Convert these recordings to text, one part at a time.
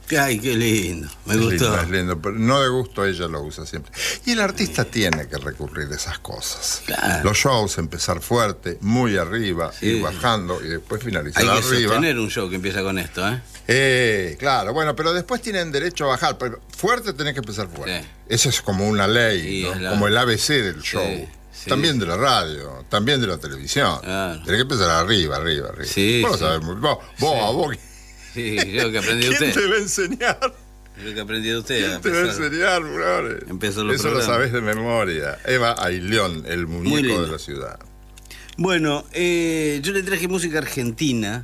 Ay, qué lindo, me gustó. Es lindo, pero no de gusto ella lo usa siempre. Y el artista tiene que recurrir a esas cosas. Claro. Los shows, empezar fuerte, muy arriba, ir bajando y después finalizar arriba. Hay que sostener un show que empieza con esto, Claro, bueno, pero después tienen derecho a bajar, pero fuerte tenés que empezar fuerte. Sí. Eso es como una ley, Sí, ¿no? Como el ABC del show. Sí. También de la radio, también de la televisión. Claro. Tenés que empezar arriba. Sí, Vos lo sabés muy bien. Vos. Sí, yo que aprendí de ¿Quién usted. te va a enseñar? Yo que aprendí de usted. ¿Quién te va a enseñar, brother? Empezó los Eso programas. lo sabés de memoria. Eva Ayllón, el muñeco de la ciudad. Bueno, yo le traje música argentina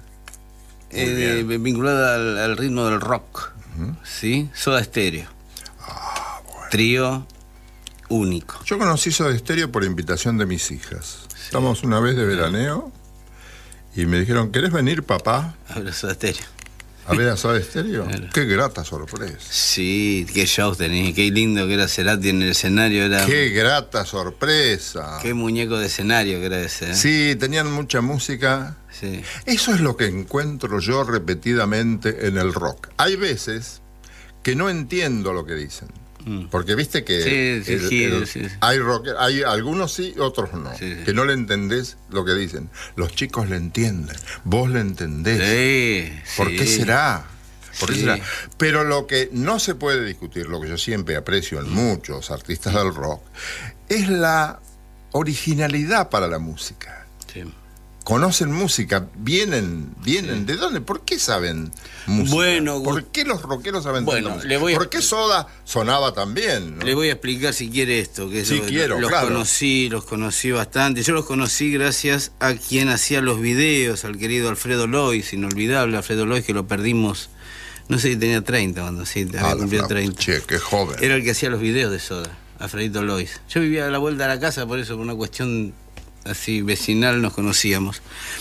vinculada al ritmo del rock. ¿Sí? Soda Stereo. Bueno. Trío único. Yo conocí Soda Stereo por invitación de mis hijas. Estamos una vez de veraneo y me dijeron, ¿querés venir, papá? Ahora Soda Stereo. A ver a Soda Stereo. Claro. Qué grata sorpresa. Sí, qué shows tenés, qué lindo que era Cerati en el escenario. Qué grata sorpresa. Qué muñeco de escenario que era ese. Sí, tenían mucha música. Sí. Eso es lo que encuentro yo repetidamente en el rock. Hay veces que no entiendo lo que dicen. Porque viste que Sí. hay rock, hay algunos sí, otros no. Sí. Que no le entendés lo que dicen. Los chicos le entienden, vos le entendés. Sí. ¿Por qué será? ¿Por qué Sí. será? Pero lo que no se puede discutir, lo que yo siempre aprecio en muchos artistas del rock, es la originalidad para la música. Sí. Conocen música, vienen, ¿de dónde? ¿Por qué saben música? Bueno, ¿por qué los rockeros saben bueno, tanta música? le voy a- ¿Por qué Soda sonaba tan bien, ¿no? Le voy a explicar si quiere esto, que Sí, quiero, los claro. conocí bastante. Yo los conocí gracias a quien hacía los videos, al querido Alfredo Lois, inolvidable Alfredo Lois, que lo perdimos, no sé si tenía 30 cuando sí, había cumplido 30. Che, qué joven. Era el que hacía los videos de Soda, Alfredito Lois. Yo vivía a la vuelta de la casa, por eso, por una cuestión así vecinal, nos conocíamos.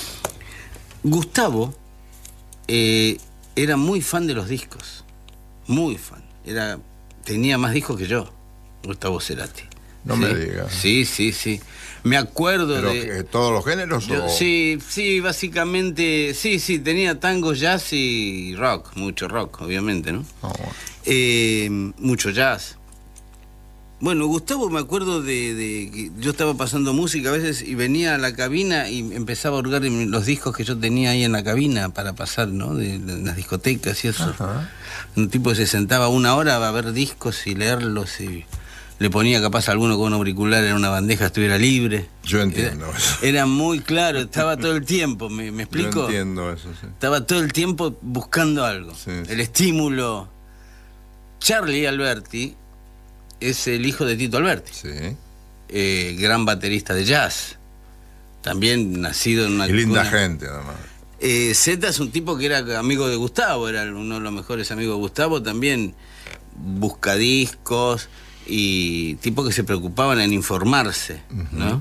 Gustavo era muy fan de los discos, muy fan. Tenía más discos que yo, Gustavo Cerati. No ¿Sí? me digas. Sí. Me acuerdo ¿Pero de... todos los géneros o...? Sí, básicamente, sí, tenía tango, jazz y rock, mucho rock, obviamente, ¿no? Ah, bueno. Mucho jazz. Bueno, Gustavo, me acuerdo de que yo estaba pasando música a veces y venía a la cabina y empezaba a hurgar en los discos que yo tenía ahí en la cabina para pasar, ¿no? De las discotecas y eso. Ajá. Un tipo que se sentaba una hora a ver discos y leerlos y le ponía capaz alguno con un auricular en una bandeja estuviera libre. Yo entiendo eso. Era muy claro, estaba todo el tiempo, ¿me explico? Yo entiendo eso, sí. Estaba todo el tiempo buscando algo. Sí. El estímulo. Charlie Alberti es el hijo de Tito Alberti, Sí. gran baterista de jazz. También nacido en una... Y linda gente, además. Zeta es un tipo que era amigo de Gustavo, era uno de los mejores amigos de Gustavo, también buscadiscos y tipo que se preocupaban en informarse, ¿no?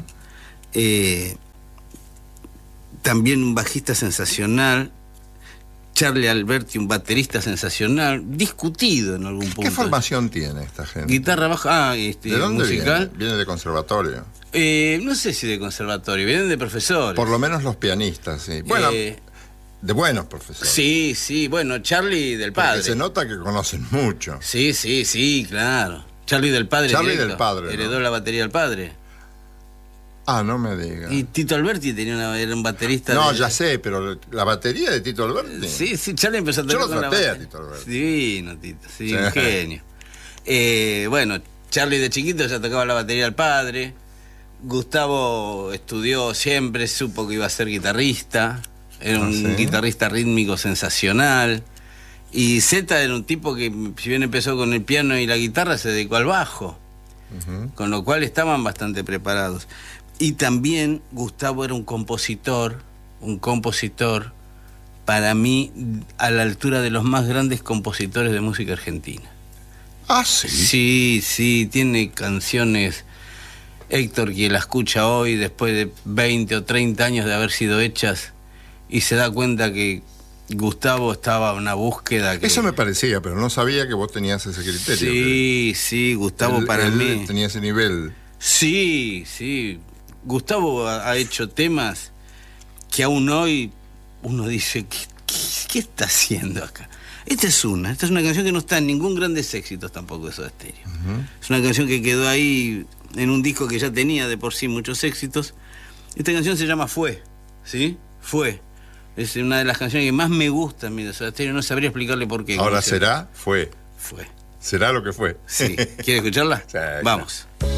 También un bajista sensacional, Charlie Alberti, un baterista sensacional, discutido en algún punto. ¿Qué formación tiene esta gente? Guitarra baja, ¿De dónde musical. viene? Viene de conservatorio. No sé si de conservatorio, vienen de profesores. Por lo menos los pianistas, sí. Bueno, de buenos profesores. Sí, bueno, Charlie del Porque padre. se nota que conocen mucho. Sí, claro. Charlie del padre. Charlie directo. del padre, ¿no? Heredó la batería del padre. Ah, no me digas. Y Tito Alberti era un baterista. No, ya sé, pero la batería de Tito Alberti. Sí, Charlie empezó a tocar Yo lo con la traté a batería. Tito Alberti. Divino, Tito, sí, Sí. un genio. Bueno, Charlie de chiquito ya tocaba la batería del padre. Gustavo estudió siempre, supo que iba a ser guitarrista. Era un ¿sí? guitarrista rítmico sensacional. Y Zeta era un tipo que, si bien empezó con el piano y la guitarra, se dedicó al bajo. Con lo cual estaban bastante preparados. Y también Gustavo era un compositor para mí a la altura de los más grandes compositores de música argentina. Ah, sí. Sí, tiene canciones, Héctor, que la escucha hoy después de 20 o 30 años de haber sido hechas y se da cuenta que Gustavo estaba en una búsqueda que... Eso me parecía, pero no sabía que vos tenías ese criterio. Sí, Gustavo para él mí... tenía ese nivel. Sí. Gustavo ha hecho temas que aún hoy uno dice, ¿qué está haciendo acá? Esta es una canción que no está en ningún grandes éxitos tampoco de Soda Stereo. Es una canción que quedó ahí en un disco que ya tenía de por sí muchos éxitos. Esta canción se llama Fue, ¿sí? Fue. Es una de las canciones que más me gustan a mí de Soda Stereo, no sabría explicarle por qué. Ahora será, fue. Fue. Será lo que fue. Sí. ¿Quiere escucharla? Sí, vamos. Claro.